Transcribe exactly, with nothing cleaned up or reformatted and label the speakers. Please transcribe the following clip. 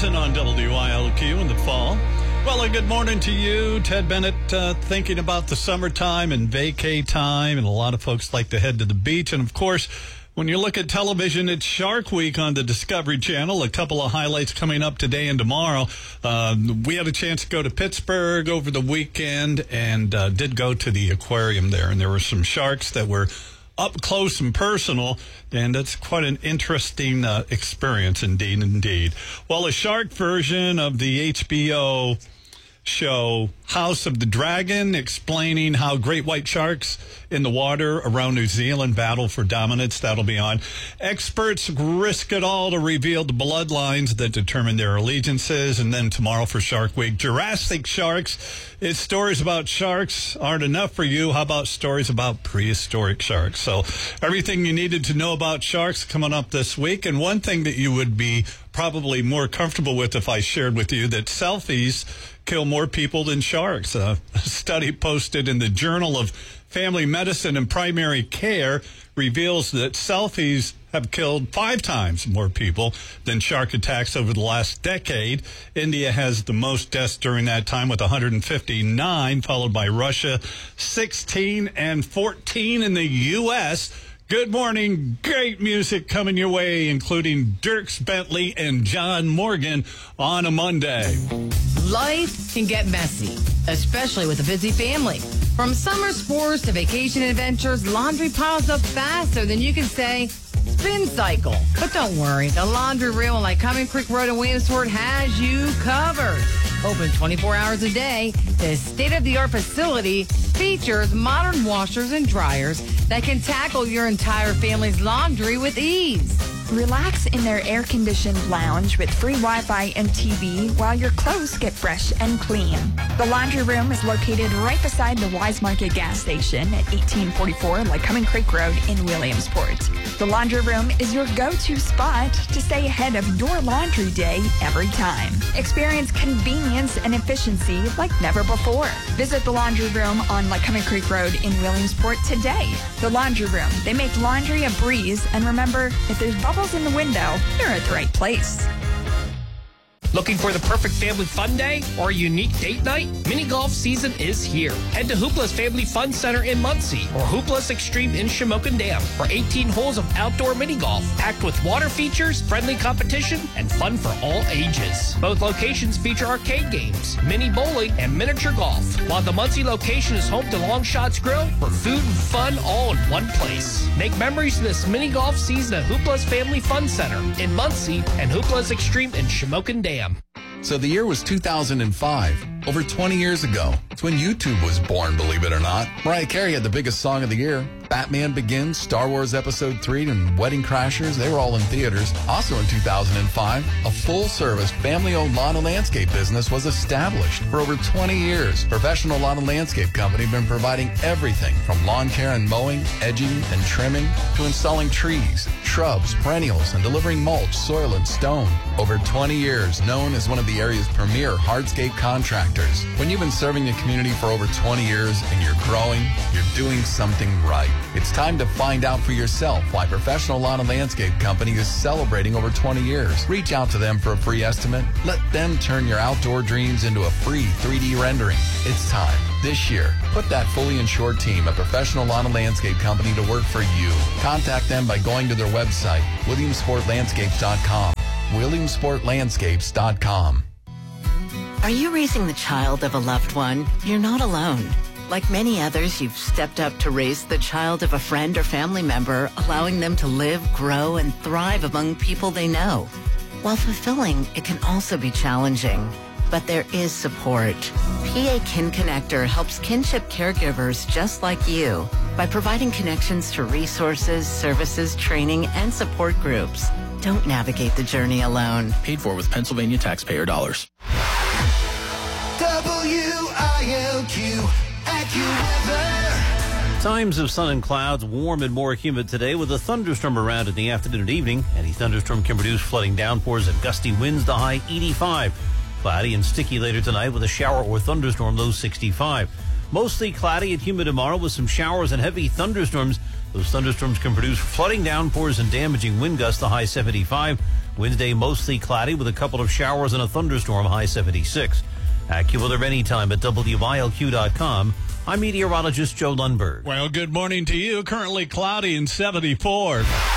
Speaker 1: Madison on W I L Q in the fall. Well, a good morning to you. Ted Bennett uh, thinking about the summertime and vacay time, and a lot of folks like to head to the beach. And, of course, when you look at television, it's Shark Week on the Discovery Channel. A couple of highlights coming up today and tomorrow. Uh, we had a chance to go to Pittsburgh over the weekend and uh, did go to the aquarium there, and there were some sharks that were up close and personal, and it's quite an interesting uh, experience indeed, indeed. Well, a shark version of the H B O show House of the Dragon, explaining how great white sharks in the water around New Zealand battle for dominance. That'll be on. Experts risk it all to reveal the bloodlines that determine their allegiances. And then tomorrow for Shark Week, Jurassic Sharks. It's stories about sharks aren't enough for you. How about stories about prehistoric sharks? So everything you needed to know about sharks coming up this week. And one thing that you would be probably more comfortable with if I shared with you that selfies kill more people than sharks. Uh, a study posted in the Journal of Family Medicine and Primary Care reveals that selfies have killed five times more people than shark attacks over the last decade. India has the most deaths during that time with one hundred fifty-nine, followed by Russia, sixteen, and fourteen in the U S Good morning. Great music coming your way, including Dierks Bentley and John Morgan on a Monday.
Speaker 2: Life can get messy, especially with a busy family. From summer sports to vacation adventures, laundry piles up faster than you can say spin cycle. But don't worry, the laundry room on Lycoming Creek Road in Williamsport has you covered. Open twenty-four hours a day, this state-of-the-art facility features modern washers and dryers that can tackle your entire family's laundry with ease.
Speaker 3: Relax in their air-conditioned lounge with free Wi-Fi and T V while your clothes get fresh and clean. The laundry room is located right beside the Wise Market gas station at eighteen forty-four Lycoming Creek Road in Williamsport. The laundry room is your go-to spot to stay ahead of your laundry day every time. Experience convenience and efficiency like never before. Visit the laundry room on Lycoming Creek Road in Williamsport today. The laundry room, they make laundry a breeze, and remember, if there's bubbles in the window, you're at the right place.
Speaker 4: Looking for the perfect family fun day or a unique date night? Mini golf season is here. Head to Hoopla's Family Fun Center in Muncie or Hoopla's Extreme in Shamokin Dam for eighteen holes of outdoor mini golf, packed with water features, friendly competition, and fun for all ages. Both locations feature arcade games, mini bowling, and miniature golf, while the Muncie location is home to Long Shots Grill for food and fun all in one place. Make memories this mini golf season at Hoopla's Family Fun Center in Muncie and Hoopla's Extreme in Shamokin Dam.
Speaker 5: So the year was two thousand five, over twenty years ago. It's when YouTube was born, believe it or not. Mariah Carey had the biggest song of the year. Batman Begins, Star Wars Episode three, and Wedding Crashers, they were all in theaters. Also in two thousand five, a full-service, family-owned lawn and landscape business was established. For over twenty years, Professional Lawn and Landscape Company have been providing everything from lawn care and mowing, edging, and trimming, to installing trees, shrubs, perennials, and delivering mulch, soil, and stone. Over twenty years, known as one of the area's premier hardscape contractors. When you've been serving the community for over twenty years and you're growing, you're doing something right. It's time to find out for yourself why Professional Lawn and Landscape Company is celebrating over twenty years. Reach out to them for a free estimate. Let them turn your outdoor dreams into a free three D rendering. It's time. This year, put that fully insured team at Professional Lawn and Landscape Company to work for you. Contact them by going to their website, williamsport landscapes dot com. williamsport landscapes dot com.
Speaker 6: Are you raising the child of a loved one? You're not alone. Like many others, you've stepped up to raise the child of a friend or family member, allowing them to live, grow, and thrive among people they know. While fulfilling, it can also be challenging. But there is support. P A Kin Connector helps kinship caregivers just like you by providing connections to resources, services, training, and support groups. Don't navigate the journey alone.
Speaker 7: Paid for with Pennsylvania taxpayer dollars.
Speaker 8: W I L Q AccuWeather.
Speaker 9: Times of sun and clouds, warm and more humid today with a thunderstorm around in the afternoon and evening. Any thunderstorm can produce flooding downpours and gusty winds, the high eighty-five. Cloudy and sticky later tonight with a shower or thunderstorm, low sixty-five. Mostly cloudy and humid tomorrow with some showers and heavy thunderstorms. Those thunderstorms can produce flooding downpours and damaging wind gusts, the high seventy-five. Wednesday, mostly cloudy with a couple of showers and a thunderstorm, high seventy-six. AccuWeather anytime at W I L Q dot com. I'm meteorologist Joe Lundberg.
Speaker 1: Well, good morning to you. Currently cloudy and seventy-four.